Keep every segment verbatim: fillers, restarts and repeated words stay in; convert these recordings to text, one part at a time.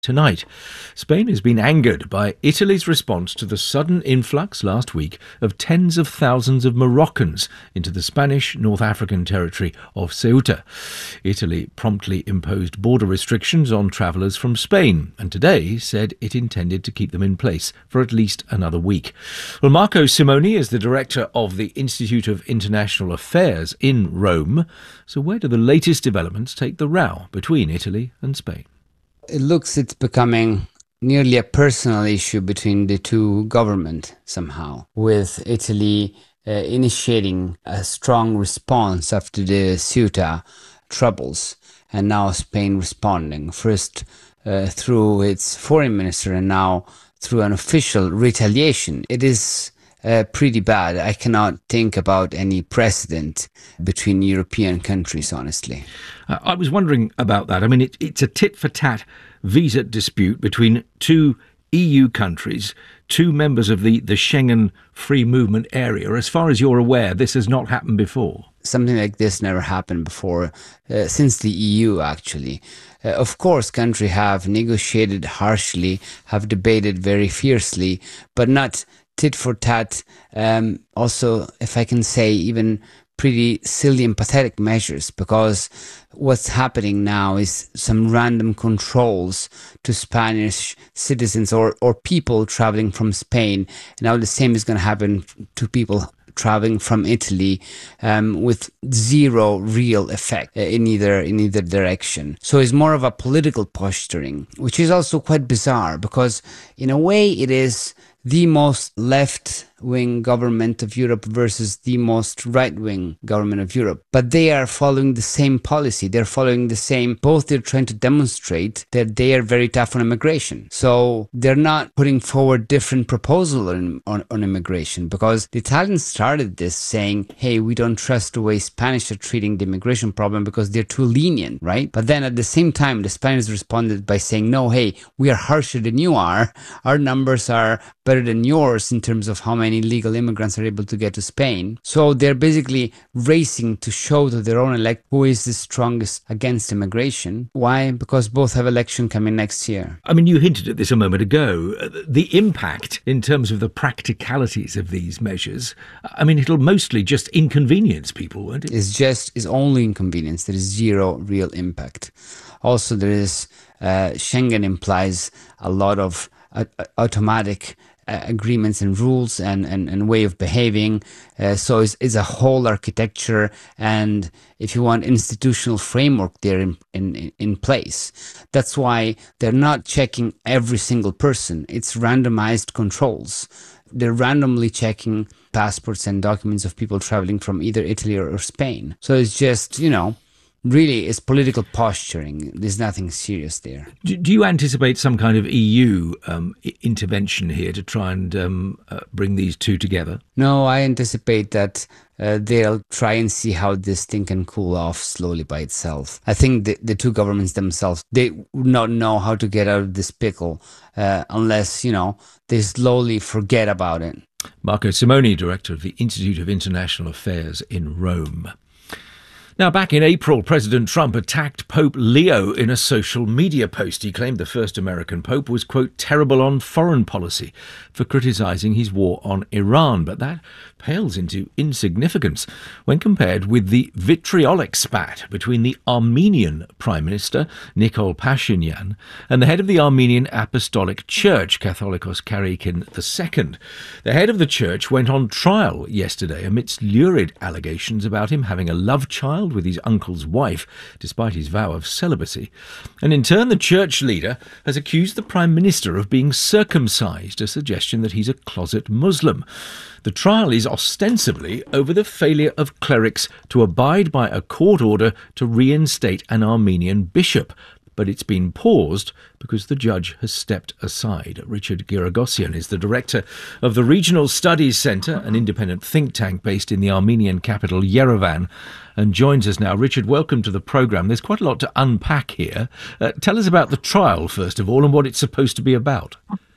Tonight, Spain has been angered by Italy's response to the sudden influx last week of tens of thousands of Moroccans into the Spanish North African territory of Ceuta. Italy promptly imposed border restrictions on travellers from Spain and today said it intended to keep them in place for at least another week. Well, Marco Simoni is the director of the Institute of International Affairs in Rome. So where do the latest developments take the row between Italy and Spain? It looks it's becoming nearly a personal issue between the two governments somehow, with Italy uh, initiating a strong response after the Ceuta troubles, and now Spain responding, first uh, through its foreign minister and now through an official retaliation. It is uh, pretty bad. I cannot think about any precedent between European countries, honestly. Uh, I was wondering about that. I mean, it, it's a tit-for-tat visa dispute between two E U countries, two members of the, the Schengen free movement area. As far as you're aware, this has not happened before. Something like this never happened before, uh, since the E U, actually. Uh, of course, countries have negotiated harshly, have debated very fiercely, but not tit for tat. Um, also, if I can say, even pretty silly and pathetic measures, because what's happening now is some random controls to Spanish citizens or, or people traveling from Spain. Now the same is going to happen to people traveling from Italy, um, with zero real effect in either in either direction. So it's more of a political posturing, which is also quite bizarre, because in a way it is the most left-wing government of Europe versus the most right-wing government of Europe. But they are following the same policy. They're following the same, both they're trying to demonstrate that they are very tough on immigration. So they're not putting forward different proposals on, on, on immigration, because the Italians started this saying, hey, we don't trust the way Spanish are treating the immigration problem because they're too lenient, right? But then at the same time, the Spaniards responded by saying, no, hey, we are harsher than you are. Our numbers are better than yours in terms of how many legal immigrants are able to get to Spain. So they're basically racing to show to their own elect who is the strongest against immigration. Why? Because both have election coming next year. I mean, you hinted at this a moment ago. The impact in terms of the practicalities of these measures, I mean, it'll mostly just inconvenience people, won't it? It's just, it's only inconvenience. There is zero real impact. Also, there is, uh, Schengen implies a lot of uh, automatic Uh, agreements and rules and, and, and way of behaving. Uh, so it's, it's a whole architecture and, if you want, institutional framework there in, in, in place. That's why they're not checking every single person. It's randomized controls. They're randomly checking passports and documents of people traveling from either Italy or, or Spain. So it's just, you know, really, it's political posturing. There's nothing serious there. Do, do you anticipate some kind of E U um, intervention here to try and um, uh, bring these two together? No, I anticipate that uh, they'll try and see how this thing can cool off slowly by itself. I think the, the two governments themselves, they would not know how to get out of this pickle uh, unless, you know, they slowly forget about it. Marco Simoni, director of the Institute of International Affairs in Rome. Now, back in April, President Trump attacked Pope Leo in a social media post. He claimed the first American pope was, quote, terrible on foreign policy for criticising his war on Iran. But that pales into insignificance when compared with the vitriolic spat between the Armenian Prime Minister, Nikol Pashinyan, and the head of the Armenian Apostolic Church, Catholicos Karakin the Second. The head of the church went on trial yesterday amidst lurid allegations about him having a love child with his uncle's wife, despite his vow of celibacy. And in turn, the church leader has accused the Prime Minister of being circumcised, a suggestion that he's a closet Muslim. The trial is ostensibly over the failure of clerics to abide by a court order to reinstate an Armenian bishop. But it's been paused because the judge has stepped aside. Richard Giragosyan is the director of the Regional Studies Centre, an independent think tank based in the Armenian capital, Yerevan, and joins us now. Richard, welcome to the programme. There's quite a lot to unpack here. Uh, tell us about the trial, first of all, and what it's supposed to be about.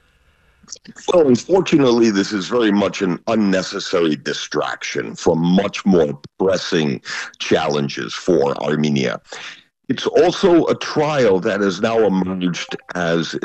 Well, unfortunately, this is very much an unnecessary distraction from much more pressing challenges for Armenia. It's also a trial that has now emerged as